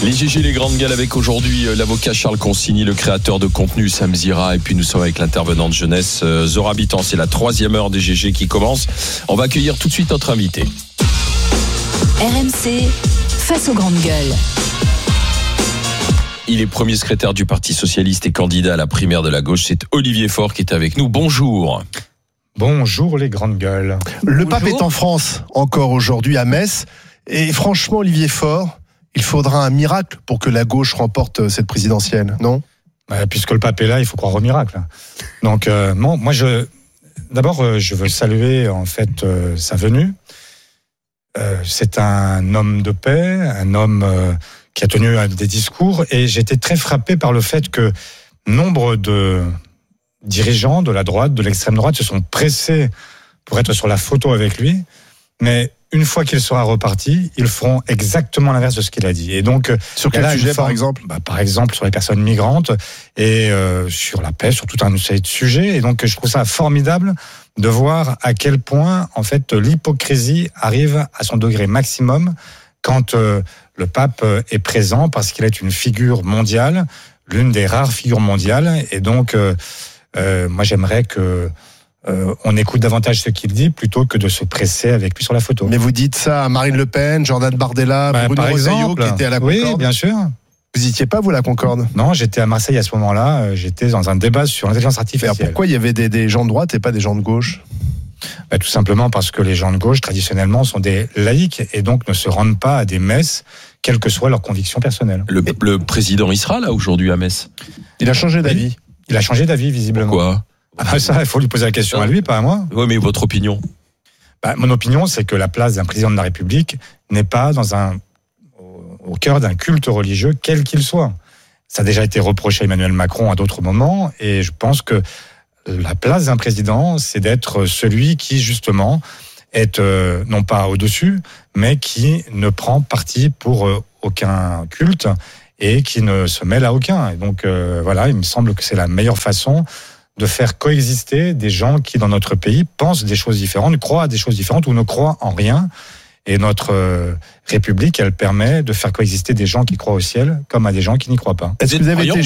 Les GG, les grandes gueules, avec aujourd'hui l'avocat Charles Consigny, le créateur de contenu Sam Zira, et puis nous sommes avec l'intervenante jeunesse Zora Bitan. C'est la 3e heure des GG qui commence. On va accueillir tout de suite notre invité. RMC, face aux grandes gueules. Il est premier secrétaire du Parti Socialiste et candidat à la primaire de la gauche. C'est Olivier Faure qui est avec nous. Bonjour. Bonjour les grandes gueules. Le pape est en France, encore aujourd'hui à Metz. Et franchement, Olivier Faure, il faudra un miracle pour que la gauche remporte cette présidentielle, non ? Puisque le pape est là, il faut croire au miracle. Donc, non, moi, je veux saluer en fait sa venue. C'est un homme de paix, un homme qui a tenu des discours, et j'étais très frappé par le fait que nombre de dirigeants de la droite, de l'extrême droite, se sont pressés pour être sur la photo avec lui, mais une fois qu'il sera reparti, ils feront exactement l'inverse de ce qu'il a dit. Et donc, sur quel sujet, par exemple ? Par exemple, sur les personnes migrantes et sur la paix, sur tout un série de sujets. Et donc, je trouve ça formidable de voir à quel point, en fait, l'hypocrisie arrive à son degré maximum quand le pape est présent, parce qu'il est une figure mondiale, l'une des rares figures mondiales. Et donc, moi, j'aimerais que on écoute davantage ce qu'il dit plutôt que de se presser avec lui sur la photo. Mais vous dites ça à Marine Le Pen, Jordan Bardella, Bruno Retailleau qui était à la Concorde. Oui, bien sûr. Vous n'étiez pas, vous, à la Concorde ? Non, j'étais à Marseille à ce moment-là. J'étais dans un débat sur l'intelligence artificielle. Alors pourquoi il y avait des gens de droite et pas des gens de gauche ? Tout simplement parce que les gens de gauche, traditionnellement, sont des laïcs et donc ne se rendent pas à des messes, quelles que soient leurs convictions personnelles. Le président, il sera là aujourd'hui à Metz. Il a changé d'avis. Il a changé d'avis, visiblement. Pourquoi ? Ça, il faut lui poser la question à lui, pas à moi. Oui, mais votre opinion ? Mon opinion, c'est que la place d'un président de la République n'est pas au cœur d'un culte religieux, quel qu'il soit. Ça a déjà été reproché à Emmanuel Macron à d'autres moments, et je pense que la place d'un président, c'est d'être celui qui, justement, est non pas au-dessus, mais qui ne prend parti pour aucun culte et qui ne se mêle à aucun. Et donc, voilà, il me semble que c'est la meilleure façon de faire coexister des gens qui, dans notre pays, pensent des choses différentes, croient à des choses différentes ou ne croient en rien. Et notre République, elle permet de faire coexister des gens qui croient au ciel comme à des gens qui n'y croient pas. Est-ce que vous avez été...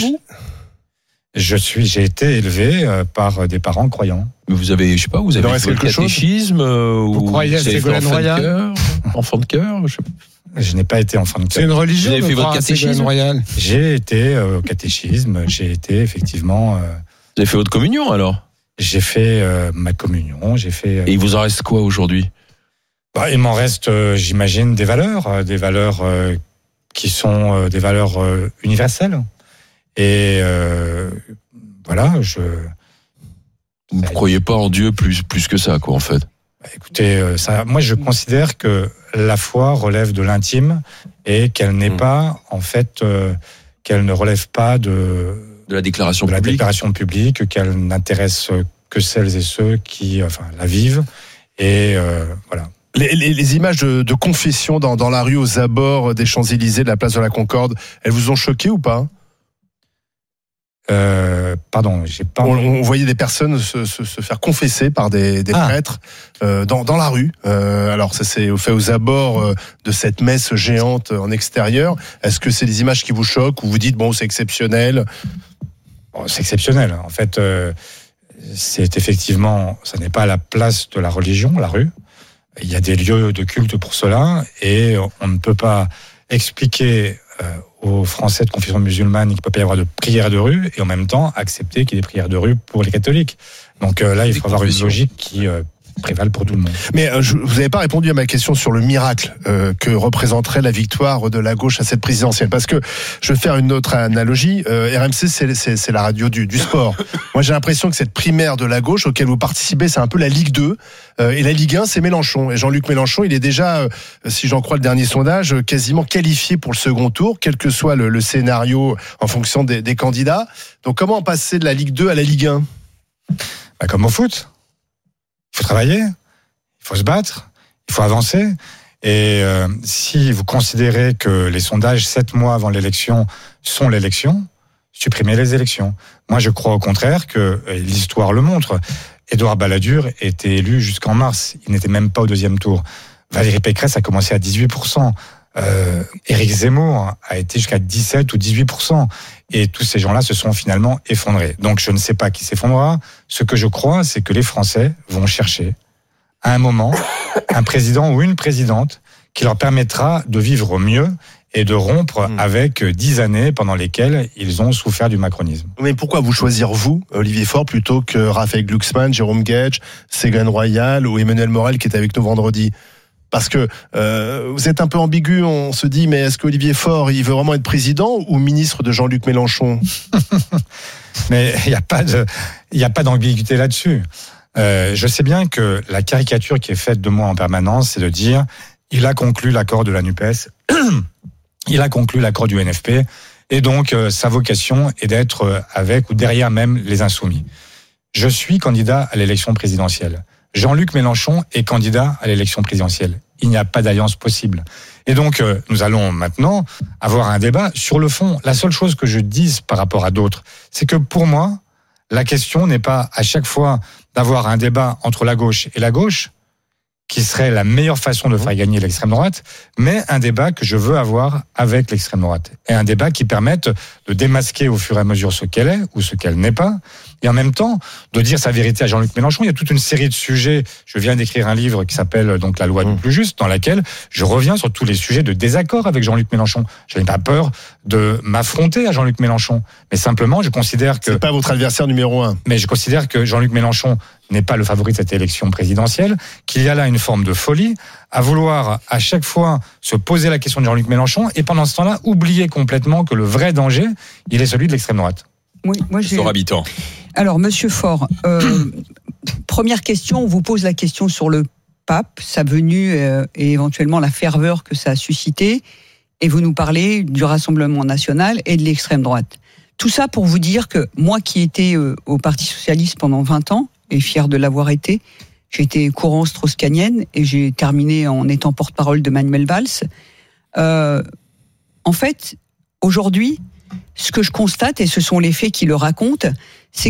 J'ai été élevé par des parents croyants. Mais vous avez, fait le catéchisme vous croyez à Ségolène Royal, enfant de cœur Je n'ai pas été enfant de cœur. C'est une religion. Vous avez fait votre catéchisme royal. J'ai été au catéchisme. J'ai été effectivement. Vous avez fait votre communion alors ? J'ai fait ma communion. Et il vous en reste quoi aujourd'hui ? Il m'en reste, j'imagine, des valeurs qui sont des valeurs universelles. Et voilà, Vous ne croyez pas en Dieu plus que ça, quoi, en fait ? Écoutez, moi je considère que la foi relève de l'intime et qu'elle n'est pas, en fait, qu'elle ne relève pas de la déclaration publique. La déclaration publique, qu'elle n'intéresse que celles et ceux qui la vivent. Et voilà. Les images de confession dans la rue aux abords des Champs-Élysées, de la place de la Concorde, elles vous ont choqué ou pas ? Pardon, j'ai pas. On voyait des personnes se faire confesser par des prêtres dans la rue. Alors ça s'est fait aux abords de cette messe géante en extérieur. Est-ce que c'est des images qui vous choquent ou vous dites bon, c'est exceptionnel ? C'est exceptionnel. En fait, c'est effectivement, ça n'est pas la place de la religion, la rue. Il y a des lieux de culte pour cela, et on ne peut pas expliquer aux Français de confession musulmane qu'il ne peut pas y avoir de prières de rue, et en même temps accepter qu'il y ait des prières de rue pour les catholiques. Donc là, il faut avoir une logique qui prévale pour tout le monde. Mais vous n'avez pas répondu à ma question sur le miracle que représenterait la victoire de la gauche à cette présidentielle. Parce que je vais faire une autre analogie. RMC, c'est la radio du sport. Moi, j'ai l'impression que cette primaire de la gauche auquel vous participez, c'est un peu la Ligue 2. Et la Ligue 1, c'est Mélenchon. Et Jean-Luc Mélenchon, il est déjà, si j'en crois le dernier sondage, quasiment qualifié pour le second tour, quel que soit le scénario en fonction des candidats. Donc, comment passer de la Ligue 2 à la Ligue 1 ? Comme au foot. Il faut travailler, il faut se battre, il faut avancer. Et si vous considérez que les sondages 7 mois avant l'élection sont l'élection, supprimez les élections. Moi, je crois au contraire que l'histoire le montre. Édouard Balladur était élu jusqu'en mars. Il n'était même pas au deuxième tour. Valérie Pécresse a commencé à 18%. Éric Zemmour a été jusqu'à 17 ou 18%. Et tous ces gens-là se sont finalement effondrés. Donc je ne sais pas qui s'effondrera. Ce que je crois, c'est que les Français vont chercher, à un moment, un président ou une présidente qui leur permettra de vivre mieux et de rompre avec 10 années pendant lesquelles ils ont souffert du macronisme. Mais pourquoi vous choisir, vous, Olivier Faure, plutôt que Raphaël Glucksmann, Jérôme Guedj, Ségolène Royal ou Emmanuel Morel qui est avec nous vendredi ? Parce que vous êtes un peu ambigu, on se dit, mais est-ce qu'Olivier Faure, il veut vraiment être président ou ministre de Jean-Luc Mélenchon ? Mais il n'y a pas d'ambiguïté là-dessus. Je sais bien que la caricature qui est faite de moi en permanence, c'est de dire, il a conclu l'accord de la NUPES, il a conclu l'accord du NFP, et donc sa vocation est d'être avec ou derrière même les Insoumis. Je suis candidat à l'élection présidentielle. Jean-Luc Mélenchon est candidat à l'élection présidentielle. Il n'y a pas d'alliance possible. Et donc, nous allons maintenant avoir un débat sur le fond. La seule chose que je dise par rapport à d'autres, c'est que pour moi, la question n'est pas à chaque fois d'avoir un débat entre la gauche et la gauche, qui serait la meilleure façon de faire gagner l'extrême droite, mais un débat que je veux avoir avec l'extrême droite. Et un débat qui permette de démasquer au fur et à mesure ce qu'elle est ou ce qu'elle n'est pas, et en même temps de dire sa vérité à Jean-Luc Mélenchon. Il y a toute une série de sujets. Je viens d'écrire un livre qui s'appelle donc La loi du plus juste, dans laquelle je reviens sur tous les sujets de désaccord avec Jean-Luc Mélenchon. Je n'ai pas peur de m'affronter à Jean-Luc Mélenchon, mais simplement je considère que... C'est pas votre adversaire numéro 1. Mais je considère que Jean-Luc Mélenchon n'est pas le favori de cette élection présidentielle, qu'il y a là une forme de folie à vouloir à chaque fois se poser la question de Jean-Luc Mélenchon et pendant ce temps-là oublier complètement que le vrai danger, il est celui de l'extrême droite. Oui, moi j'ai... Habitant. Alors, Monsieur Faure, première question, on vous pose la question sur le pape, sa venue et éventuellement la ferveur que ça a suscité, et vous nous parlez du Rassemblement national et de l'extrême droite. Tout ça pour vous dire que moi qui étais au Parti socialiste pendant 20 ans, et fier de l'avoir été, j'ai été courant strauss-kahnienne et j'ai terminé en étant porte-parole de Manuel Valls. En fait, aujourd'hui, ce que je constate, et ce sont les faits qui le racontent, c'est